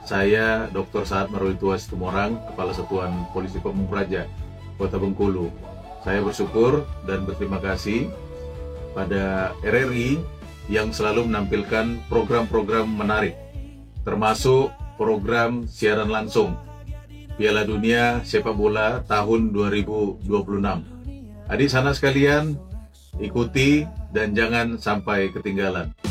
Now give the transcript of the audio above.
Saya Dr. Saad Marwituas Tumorang, Kepala Satuan Polisi Pamung Praja, Kota Bengkulu. Saya bersyukur dan berterima kasih pada RRI yang selalu menampilkan program-program menarik, termasuk program siaran langsung Piala Dunia Sepak Bola tahun 2026. Adik sana sekalian, ikuti dan jangan sampai ketinggalan.